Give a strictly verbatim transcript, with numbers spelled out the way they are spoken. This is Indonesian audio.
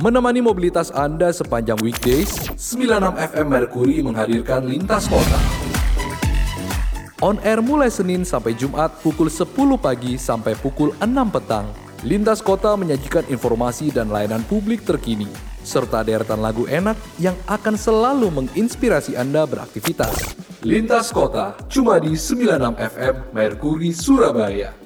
Menemani mobilitas Anda sepanjang weekdays, sembilan puluh enam F M Mercury menghadirkan Lintas Kota. On air mulai Senin sampai Jumat pukul sepuluh pagi sampai pukul enam petang. Lintas Kota menyajikan informasi dan layanan publik terkini, serta deretan lagu enak yang akan selalu menginspirasi Anda beraktivitas. Lintas Kota, cuma di sembilan puluh enam F M Mercury Surabaya.